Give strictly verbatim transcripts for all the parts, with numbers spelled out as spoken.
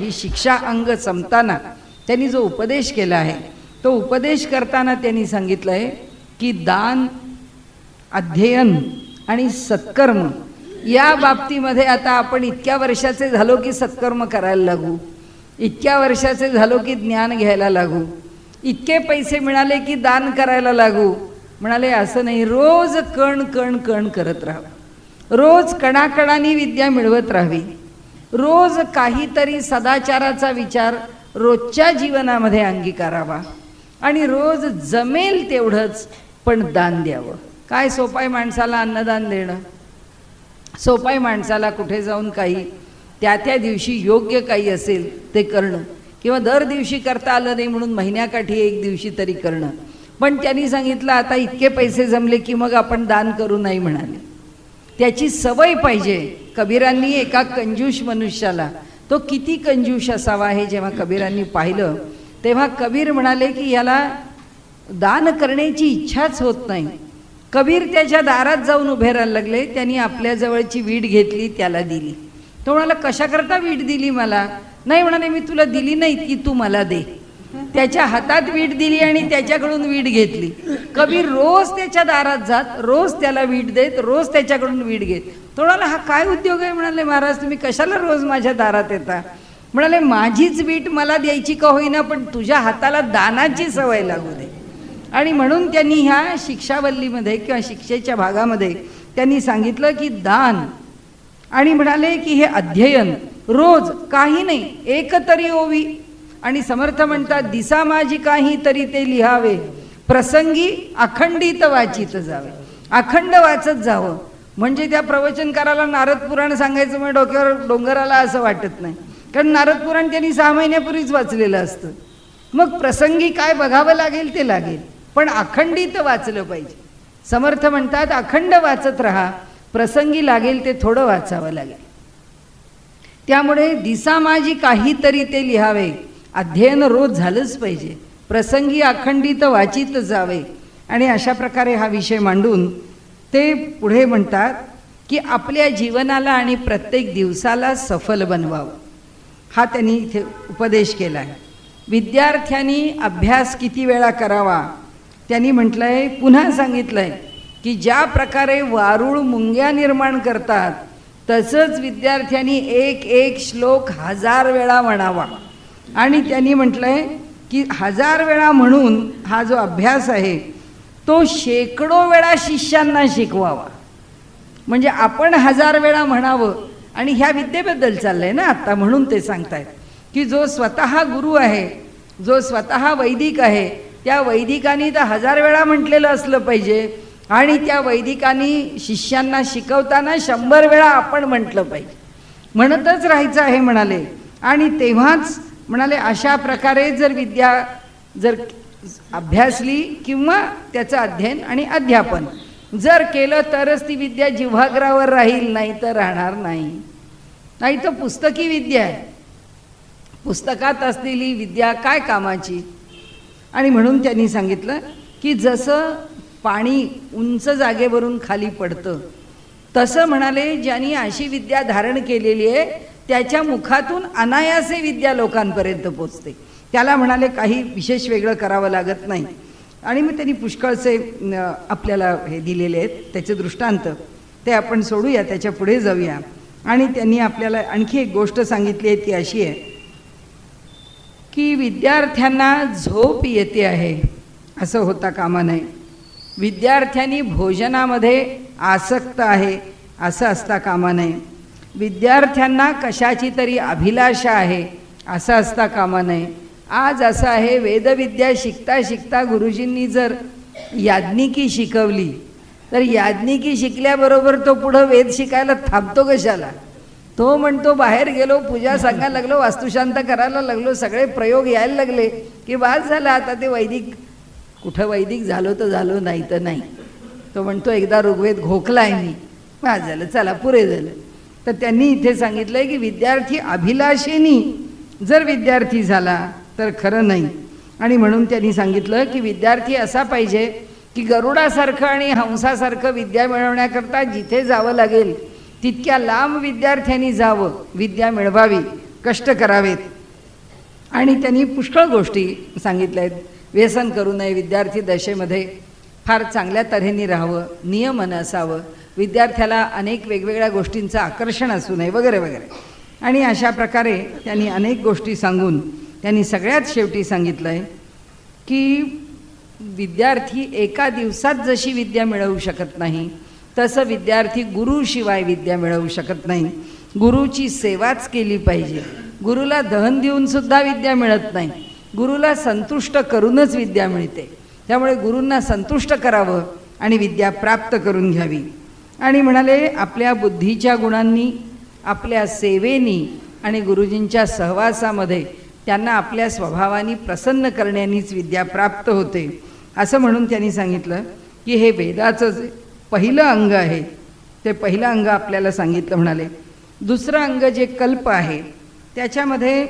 ही शिक्षा अंग संपताना त्यांनी जो उपदेश केला आहे तो उपदेश करताना त्यांनी सांगितलं आहे की दान, अध्ययन आणि सत्कर्म या बाबतीमध्ये आता आपण इतक्या वर्षाचे झालो की सत्कर्म करायला लागू, इतक्या वर्षाचे झालो की ज्ञान घ्यायला लागू, इतके पैसे मिळाले की दान करायला लागू. म्हणाले असं नाही, रोज कण कण कण करत राहावं, रोज कणाकणाने विद्या मिळवत राहावी, रोज काहीतरी सदाचाराचा विचार रोजच्या जीवनामध्ये अंगीकारावा आणि रोज जमेल तेवढंच पण दान द्यावं. काय सोपाय माणसाला अन्नदान देणं, सोपाय माणसाला कुठे जाऊन काही त्या त्या दिवशी योग्य काही असेल ते करणं, किंवा दर दिवशी करता आलं नाही म्हणून महिन्याकाठी एक दिवशी तरी करणं. पण त्यांनी सांगितलं आता इतके पैसे जमले की मग आपण दान करू नाही म्हणाले. त्याची सवय पाहिजे. कबीरांनी एका कंजूष मनुष्याला, तो किती कंजूष असावा हे जेव्हा कबीरांनी पाहिलं तेव्हा कबीर म्हणाले की याला दान करण्याची इच्छाच होत नाही. कबीर त्याच्या दारात जाऊन उभे राहायला लागले. त्यांनी आपल्या जवळची वीट घेतली, त्याला दिली. तो म्हणाला कशाकरता वीट दिली मला? नाही म्हणाले मी तुला दिली नाही की तू मला दे. त्याच्या हातात वीट दिली आणि त्याच्याकडून वीट घेतली. कबीर रोज त्याच्या दारात जात, रोज त्याला वीट देत, रोज त्याच्याकडून वीट घेत. तो म्हणाला हा काय उद्योग आहे? म्हणाले महाराज तुम्ही कशाला रोज माझ्या दारात येता? म्हणाले माझीच वीट मला द्यायची का होईना पण तुझ्या हाताला दानाची सवय लागू दे. आणि म्हणून त्यांनी ह्या शिक्षावल्लीमध्ये किंवा शिक्षेच्या भागामध्ये त्यांनी सांगितलं की दान आणि म्हणाले की हे अध्ययन रोज काही नाही एक तरी ओवी. आणि समर्थ म्हणतात दिसा माझी काही तरी ते लिहावे, प्रसंगी अखंडित वाचित जावे. अखंड वाचत जावं म्हणजे त्या प्रवचनकाराला नारद पुराण सांगायचं म्हणजे डोक्यावर डोंगराला असं वाटत नाही, कारण नारद पुराण त्यांनी सहा महिन्यापूर्वीच वाचलेलं असतं. मग प्रसंगी काय बघावं लागेल ते लागेल पण अखंडित वाचलं पाहिजे. समर्थ म्हणतात अखंड वाचत राहा, प्रसंगी लागेल ते थोडं वाचावं लागेल. त्यामुळे दिसा माझी काहीतरी ते लिहावे, अध्ययन रोज झालंच पाहिजे, प्रसंगी अखंडित वाचित जावे. आणि अशा प्रकारे हा विषय मांडून ते पुढे म्हणतात की आपल्या जीवनाला आणि प्रत्येक दिवसाला सफल बनवावं हा त्यांनी इथे उपदेश केला आहे. विद्यार्थ्यांनी अभ्यास किती वेळा करावा त्यांनी म्हटलं आहे, पुन्हा सांगितलं आहे की ज्या प्रकारे वारुळ मुंग्या निर्माण करतात तसंच विद्यार्थ्यांनी एक एक श्लोक हजार वेळा म्हणावा. आणि त्यांनी म्हटलं आहे की हजार वेळा म्हणून हा जो अभ्यास आहे तो शेकडो वेळा शिष्यांना शिकवावा. म्हणजे आपण हजार वेळा म्हणावं. आणि ह्या विद्येबद्दल चाललं आहे ना आत्ता, म्हणून ते सांगतायत की जो स्वतः गुरु आहे, जो स्वतः वैदिक आहे, त्या वैदिकांनी तर हजार वेळा म्हटलेलं असलं पाहिजे आणि त्या वैदिकांनी शिष्यांना शिकवताना शंभर वेळा आपण म्हटलं पाहिजे, म्हणतच राहायचं आहे म्हणाले. आणि तेव्हाच म्हणाले अशा प्रकारे जर विद्या जर अभ्यासली किंवा त्याचं अध्ययन आणि अध्यापन जर केलं तरच ती विद्या जिव्हाग्रावर राहील, नाही तर राहणार नाही. नाही तर पुस्तकी विद्या आहे, पुस्तकात असलेली विद्या काय कामाची. आणि म्हणून त्यांनी सांगितलं की जसं पाणी उंच जागेवरून खाली पडतं तसं म्हणाले ज्यांनी अशी विद्या धारण केलेली आहे त्याच्या मुखातून अनायासे विद्या लोकांपर्यंत पोचते. त्याला म्हणाले काही विशेष वेगळं करावं लागत नाही. आणि मग त्यांनी पुष्कळचे आपल्याला हे दिलेले आहेत त्याचे दृष्टांत, ते आपण सोडूया, त्याच्या पुढे जाऊया. आणि त्यांनी आपल्याला आणखी एक गोष्ट सांगितली आहे ती अशी आहे की विद्यार्थ्यांना झोप येते आहे असं होता कामा नये. विद्यार्थ्यांनी भोजनामध्ये आसक्त आहे असं असता कामा नये. विद्यार्थ्यांना कशाची तरी अभिलाषा आहे असं असता कामा नये. आज असं आहे वेदविद्या शिकता शिकता गुरुजींनी जर याज्ञिकी शिकवली तर याज्ञिकी शिकल्याबरोबर तो पुढं वेद शिकायला थांबतो कशाला? तो म्हणतो बाहेर गेलो, पूजा सांगायला लागलो, वास्तुशांत करायला लागलो, सगळे प्रयोग यायला लागले की बास झाला आता ते वैदिक. कुठं वैदिक झालो तर झालो, नाही तर नाही. तो म्हणतो एकदा ऋग्वेद घोकलाय मी, बास झालं, चला पुरे झालं. तर त्यांनी इथे सांगितलंय की विद्यार्थी अभिलाषेनी जर विद्यार्थी झाला तर खरं नाही. आणि म्हणून त्यांनी सांगितलं की विद्यार्थी असा पाहिजे की गरुडासारखं आणि हंसासारखं विद्या मिळवण्याकरता जिथे जावं लागेल तितक्या लांब विद्यार्थ्यांनी जावं, विद्या मिळवावी. कष्ट करावेत. आणि त्यांनी पुष्कळ गोष्टी सांगितल्या आहेत. व्यसन करू नये, विद्यार्थी दशेमध्ये फार चांगल्या तऱ्हेने राहावं, नियमन असावं, विद्यार्थ्याला अनेक वेगवेगळ्या गोष्टींचं आकर्षण असू नये वगैरे वगैरे. आणि अशा प्रकारे त्यांनी अनेक गोष्टी सांगून त्यांनी सगळ्यात शेवटी सांगितलं आहे की विद्यार्थी एका दिवसात जशी विद्या मिळवू शकत नाही तसं विद्यार्थी गुरुशिवाय विद्या मिळवू शकत नाही. गुरुची सेवाच केली पाहिजे. गुरुला दहन देऊन सुद्धा विद्या मिळत नाही, गुरुला संतुष्ट करूनच विद्या मिळते. त्यामुळे गुरूंना संतुष्ट करावं आणि विद्या प्राप्त करून घ्यावी. आणि म्हणाले आपल्या बुद्धीच्या गुणांनी, आपल्या सेवेनी आणि गुरुजींच्या सहवासामध्ये त्यांना आपल्या स्वभावाने प्रसन्न करण्यानीच विद्या प्राप्त होते, असं म्हणून त्यांनी सांगितलं की हे वेदाचं जे पहिलं अंग आहे ते पहिलं अंग आपल्याला सांगितलं. म्हणाले दुसरं अंग जे कल्प आहे त्याच्यामध्ये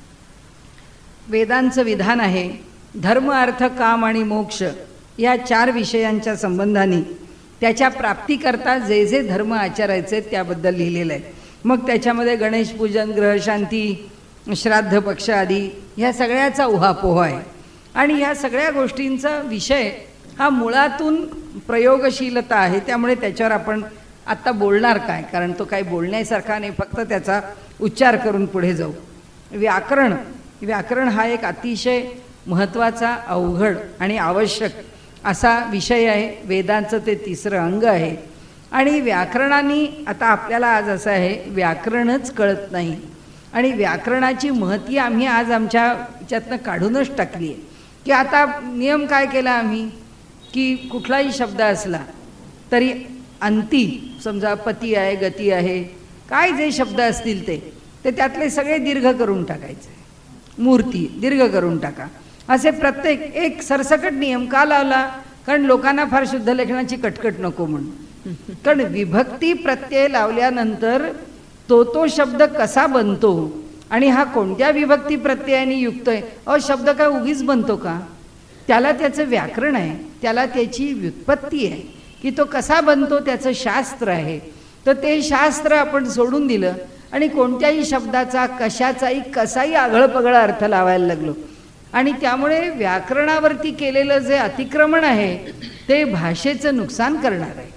वेदांचं विधान आहे. धर्म, अर्थ, काम आणि मोक्ष या चार विषयांच्या संबंधाने त्याच्या प्राप्तीकरता जे जे धर्म आचरायचे त्याबद्दल लिहिलेलं आहे. मग त्याच्यामध्ये गणेशपूजन, ग्रहशांती, श्राद्ध पक्ष आदी ह्या सगळ्याचा उहापोह आहे. आणि ह्या सगळ्या गोष्टींचा विषय हा मुळातून प्रयोगशीलता आहे. त्यामुळे त्याच्यावर आपण आत्ता बोलणार काय, कारण तो काही बोलण्यासारखा नाही, फक्त त्याचा उच्चार करून पुढे जाऊ. व्याकरण व्याकरण हा एक अतिशय महत्त्वाचा, अवघड आणि आवश्यक असा विषय आहे. वेदांचं ते तिसरं अंग आहे. आणि व्याकरणाने आता आपल्याला आज असं आहे व्याकरणच कळत नाही आणि व्याकरणाची महती आम्ही आज आमच्या ह्याच्यातनं काढूनच टाकली आहे. की आता नियम काय केला आम्ही की कुठलाही शब्द असला तरी अंती, समजा पती आहे, गती आहे, काय जे शब्द असतील ते ते त्यातले सगळे दीर्घ करून टाकायचे. मूर्ती दीर्घ करून टाका, असे प्रत्येक एक सरसकट नियम का लावला? कारण लोकांना फार शुद्ध लेखनाची कटकट नको म्हणून. कारण विभक्ती प्रत्यय लावल्यानंतर तो तो शब्द कसा बनतो आणि हा कोणत्या विभक्ती प्रत्ययाने युक्त आहे, अ शब्द काय उगीच बनतो का? त्याला त्याचं व्याकरण आहे, त्याला त्याची व्युत्पत्ती आहे की तो कसा बनतो, त्याचं शास्त्र आहे. तर ते शास्त्र आपण सोडून दिलं आणि कोणत्याही शब्दाचा कशाचाही कसाही आगळपगळा अर्थ लावायला लागलो. आणि त्यामुळे व्याकरणावरती केलेलं जे अतिक्रमण आहे ते भाषेचं नुकसान करणार आहे.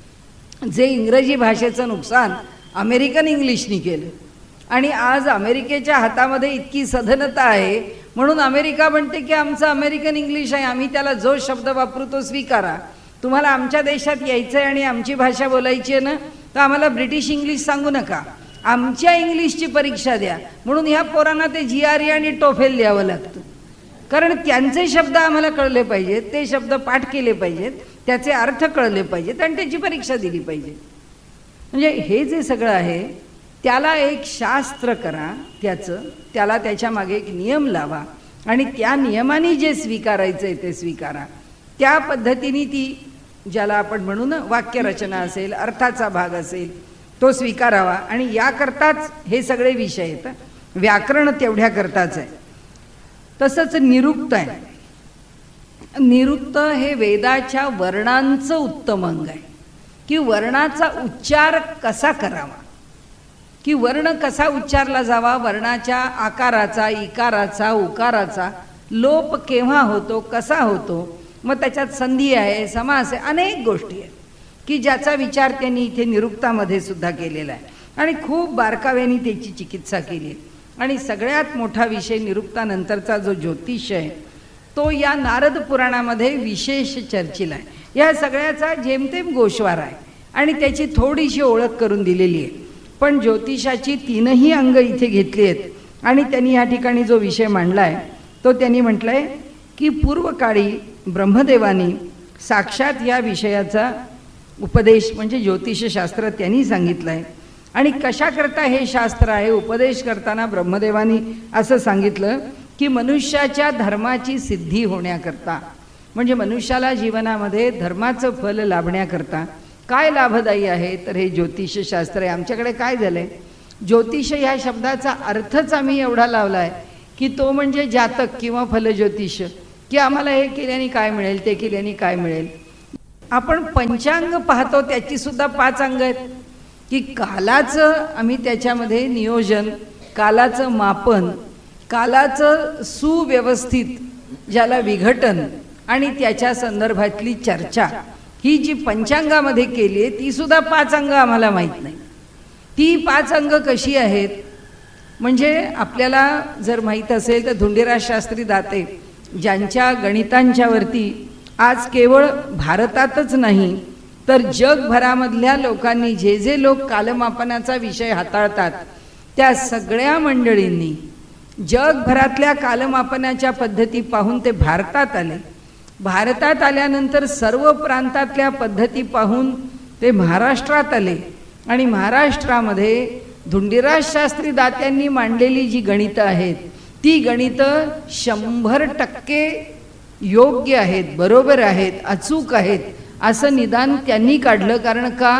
जे इंग्रजी भाषेचं नुकसान अमेरिकन इंग्लिशनी केलं आणि आज अमेरिकेच्या हातामध्ये इतकी सधनता आहे म्हणून अमेरिका म्हणते की आमचं अमेरिकन इंग्लिश आहे, आम्ही त्याला जो शब्द वापरू तो स्वीकारा. तुम्हाला आमच्या देशात यायचं आहे आणि आमची भाषा बोलायची आहे ना, तर आम्हाला ब्रिटिश इंग्लिश सांगू नका, आमच्या इंग्लिशची परीक्षा द्या. म्हणून ह्या पोरांना ते जी आर ई आणि टोफेल द्यावं लागतं. कारण त्यांचे शब्द आम्हाला कळले पाहिजेत, ते शब्द पाठ केले पाहिजेत, त्याचे अर्थ कळले पाहिजेत आणि त्याची परीक्षा दिली पाहिजे. म्हणजे हे जे सगळं आहे त्याला एक शास्त्र करा, त्याचं त्याला त्याच्या मागे एक नियम लावा आणि त्या नियमाने जे स्वीकारायचं आहे ते स्वीकारा. त्या पद्धतीने ती ज्याला आपण म्हणू ना वाक्यरचना असेल, अर्थाचा भाग असेल, तो स्वीकारावा. आणि याकरताच हे सगळे विषय आहेत. व्याकरण तेवढ्या करताच आहे. तसंच निरुक्त आहे. निरुक्त हे वेदाच्या वर्णांचं उत्तम अंग आहे की वर्णाचा उच्चार कसा करावा, की वर्ण कसा उच्चारला जावा, वर्णाच्या आकाराचा, इकाराचा, उकाराचा लोप केव्हा होतो, कसा होतो, मग त्याच्यात संधी आहे, समास आहे, अनेक गोष्टी आहेत की ज्याचा विचार त्यांनी इथे निरुक्तामध्ये सुद्धा केलेला आहे आणि खूप बारकाव्याने त्याची चिकित्सा केली आहे. आणि सगळ्यात मोठा विषय निरुक्तानंतरचा जो ज्योतिष आहे तो या नारद पुराणामध्ये विशेष चर्चेला आहे. या सगळ्याचा जेमतेम गोषवार आहे आणि त्याची थोडीशी ओळख करून दिलेली आहे. पण ज्योतिषाची तीनही अंग इथे घेतली आहेत आणि त्यांनी या ठिकाणी जो विषय मांडला आहे तो त्यांनी म्हटलं आहे की पूर्वकाळी ब्रह्मदेवानी साक्षात या विषयाचा उपदेश म्हणजे ज्योतिषशास्त्र त्यांनी सांगितलं आहे. आणि कशाकरता हे शास्त्र आहे, उपदेश करताना ब्रह्मदेवानी असं सांगितलं की मनुष्याच्या धर्माची सिद्धी होण्याकरता, म्हणजे मनुष्याला जीवनामध्ये धर्माचं फल लाभण्याकरता काय लाभदायी आहे, तर हे ज्योतिषशास्त्र आहे. आमच्याकडे काय झालं आहे, ज्योतिष ह्या शब्दाचा अर्थच आम्ही एवढा लावला आहे की तो म्हणजे जातक किंवा फलज्योतिष, की आम्हाला हे केल्याने काय मिळेल, ते केल्याने काय मिळेल. आपण पंचांग पाहतो त्याची सुद्धा पाच अंग आहेत की कालाचं आम्ही त्याच्यामध्ये नियोजन कालाचं मापन, कालाचं सुव्यवस्थित ज्याला विघटन आणि त्याच्या संदर्भातली चर्चा ही जी पंचांगामध्ये केली आहे ती सुद्धा पाच अंग आम्हाला माहीत नाही. ती पाच अंग कशी आहेत म्हणजे आपल्याला जर माहीत असेल तर धुंडीराज शास्त्री दाते ज्यांच्या गणितांच्यावरती आज केवळ भारतातच नाही तर जगभरामधल्या लोकांनी जे जे लोक कालमापनाचा विषय हाताळतात त्या सगळ्या मंडळींनी जगभरातल्या कालमापनाच्या पद्धती पाहून ते भारतात आले. भारतात आल्यानंतर सर्व प्रांतातल्या पद्धती पाहून ते महाराष्ट्रात आले आणि महाराष्ट्रामध्ये धुंडीराज शास्त्री दात्यांनी मांडलेली जी गणितं आहेत ती गणितं शंभर टक्के योग्य आहेत, बरोबर आहेत, अचूक आहेत असं निदान त्यांनी काढलं. कारण का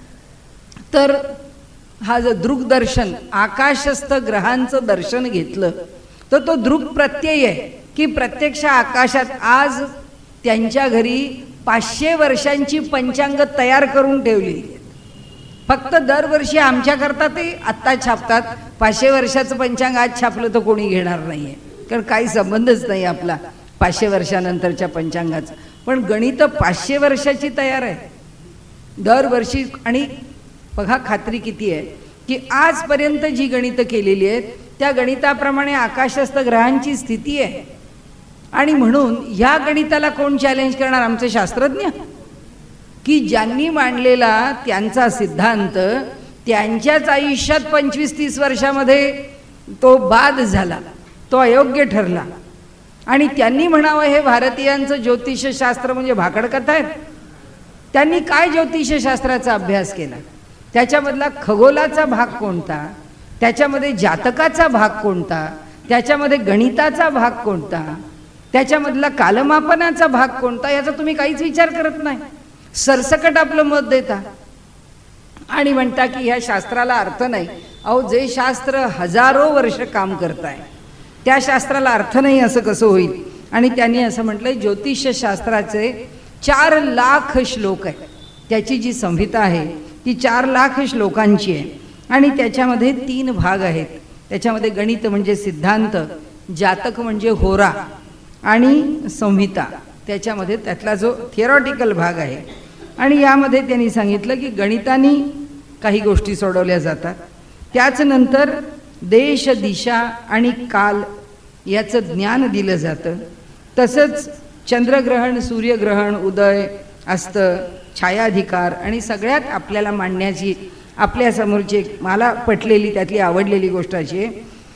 तर हा जो दृग्दर्शन आकाशस्थ ग्रहांचं दर्शन घेतलं तर तो दृग प्रत्यय आहे की प्रत्यक्ष आकाशात आज त्यांच्या घरी पाचशे वर्षांची पंचांग तयार करून ठेवली. फक्त दरवर्षी आमच्याकरता ते आत्ता छापतात. पाचशे वर्षाचं पंचांग आज छापलं तर कोणी घेणार नाही आहे कारण काही संबंधच नाही आपला पाचशे वर्षानंतरच्या पंचांगाचा. पण गणितं पाचशे वर्षाची तयार आहे दरवर्षी. आणि बघा खात्री किती आहे की आजपर्यंत जी गणितं केलेली आहेत त्या गणिताप्रमाणे आकाशस्थ ग्रहांची स्थिती आहे. आणि म्हणून ह्या गणिताला कोण चॅलेंज करणार? आमचे शास्त्रज्ञ की ज्यांनी मांडलेला त्यांचा सिद्धांत त्यांच्याच आयुष्यात पंचवीस तीस वर्षामध्ये तो बाद झाला, तो अयोग्य ठरला. आणि त्यांनी म्हणावं हे भारतीयांचं ज्योतिषशास्त्र म्हणजे भाकडकथा आहेत. त्यांनी काय ज्योतिषशास्त्राचा अभ्यास केला? त्याच्यामधला खगोलाचा भाग कोणता, त्याच्यामध्ये जातकाचा भाग कोणता, त्याच्यामध्ये गणिताचा भाग कोणता, त्याच्यामधला कालमापनाचा भाग कोणता, याचा तुम्ही काहीच विचार करत नाही. सरसकट आपलं मत देता आणि म्हणता की ह्या शास्त्राला अर्थ नाही. अहो जे शास्त्र हजारो वर्ष काम करत आहे त्या शास्त्राला अर्थ नाही असं कसं होईल? आणि त्यांनी असं म्हटलंय ज्योतिषशास्त्राचे चार लाख श्लोक आहे. त्याची जी संहिता आहे ती चार लाख श्लोकांची आहे आणि त्याच्यामध्ये तीन भाग आहेत. त्याच्यामध्ये गणित म्हणजे सिद्धांत, जातक म्हणजे होरा आणि संहिता त्याच्यामध्ये त्यातला जो थिअरॉटिकल भाग आहे. आणि यामध्ये त्यांनी सांगितलं की गणितानी काही गोष्टी सोडवल्या जातात, त्याच नंतर देश दिशा आणि काल याचं ज्ञान दिलं जातं. तसंच चंद्रग्रहण, सूर्यग्रहण, उदय, अस्त, छायाधिकार आणि सगळ्यात आपल्याला मांडण्याची आपल्यासमोरची मला पटलेली त्यातली आवडलेली गोष्ट अशी आहे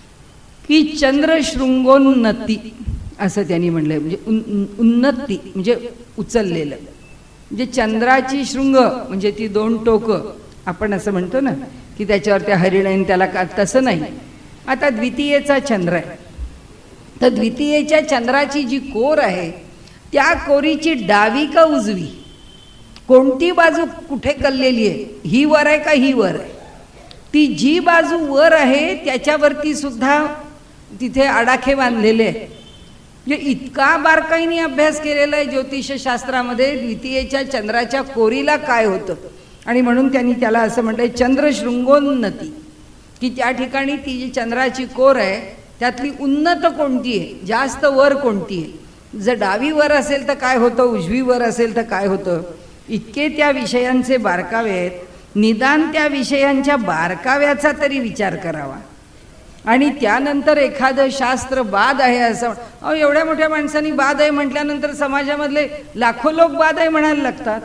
की चंद्रशृंगोन्नती असं त्यांनी म्हणलंय. म्हणजे उन उन्नती म्हणजे उचललेलं, म्हणजे चंद्राची शृंग म्हणजे ती दोन टोकं आपण असं म्हणतो ना की त्याच्यावर त्या हरिण त्याला का, तसं नाही. आता द्वितीयेचा चंद्र आहे तर द्वितीयेच्या चंद्राची जी कोर आहे त्या कोरीची डावी का उजवी, कोणती बाजू कुठे कललेली आहे, ही वर आहे का ही वर आहे, ती जी बाजू वर आहे त्याच्यावरती सुद्धा तिथे आडाखे बांधलेले आहे. म्हणजे इतका बारकाईने अभ्यास केलेला आहे ज्योतिषशास्त्रामध्ये द्वितीयेच्या चंद्राच्या कोरीला काय होतं. आणि म्हणून त्यांनी त्याला असं म्हटलंय चंद्रशृंगोन्नती, की त्या ठिकाणी ती जी चंद्राची कोर आहे त्यातली उन्नत कोणती आहे, जास्त वर कोणती आहे, जर डावी वर असेल तर काय होतं, उजवी वर असेल तर काय होतं. इतके त्या विषयांचे बारकावे आहेत. निदान त्या विषयांच्या बारकाव्याचा तरी विचार करावा. आणि त्यानंतर एखादं शास्त्र बाद आहे असं, अहो एवढ्या मोठ्या माणसांनी बाद आहे म्हटल्यानंतर समाजामधले लाखो लोक बाद आहे म्हणायला लागतात.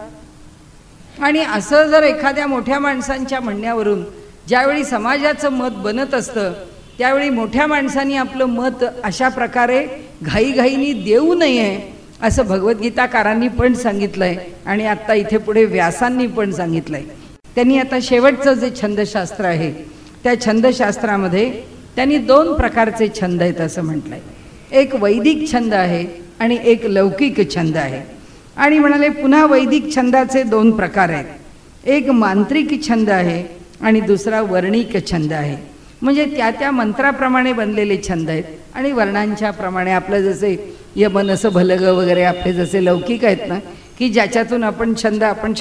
आणि असं जर एखाद्या मोठ्या माणसांच्या म्हणण्यावरून ज्यावेळी समाजाचं मत बनत असतं त्यावेळी मोठ्या माणसांनी आपलं मत अशा प्रकारे घाईघाईनी देऊ नये असं भगवद्गीताकारांनी पण सांगितलंय आणि आत्ता इथे पुढे व्यासांनी पण सांगितलंय. त्यांनी आता शेवटचं जे छंदशास्त्र आहे त्या छंदशास्त्रामध्ये त्यांनी दोन प्रकारचे छंद आहेत असं म्हटलंय. एक वैदिक छंद आहे आणि एक लौकिक छंद आहे. आणि म्हणाले पुन्हा वैदिक छंदाचे दोन प्रकार आहेत, एक मांत्रिक छंद आहे आणि दुसरा वर्णिक छंद आहे. म्हणजे त्या त्या मंत्राप्रमाणे बनलेले छंद आहेत आणि वर्णांच्या प्रमाणे आपलं जसे यमन असं भलग वगैरे आपले जसे लौकिक आहेत ना की ज्याच्यातून आपण छंद आपण